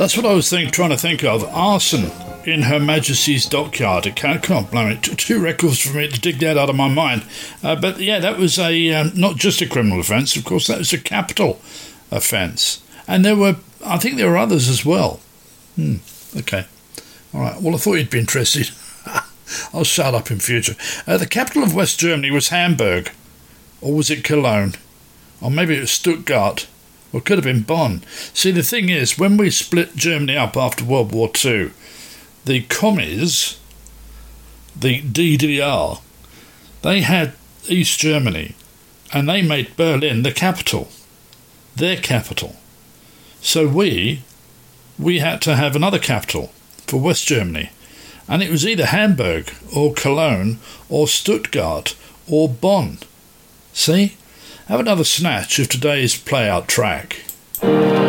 That's what I was trying to think of. Arson in Her Majesty's Dockyard. It can't blimey, it took 2 records for me to dig that out of my mind. But yeah, that was not just a criminal offence. Of course, that was a capital offence. And I think there were others as well. Okay. All right. Well, I thought you'd be interested. I'll shut up in future. The capital of West Germany was Hamburg. Or was it Cologne? Or maybe it was Stuttgart. Or it could have been Bonn. See, the thing is, when we split Germany up after World War II, the commies, the DDR, they had East Germany, and they made Berlin the capital, their capital. So we had to have another capital for West Germany, and it was either Hamburg or Cologne or Stuttgart or Bonn. See? Have another snatch of today's play-out track.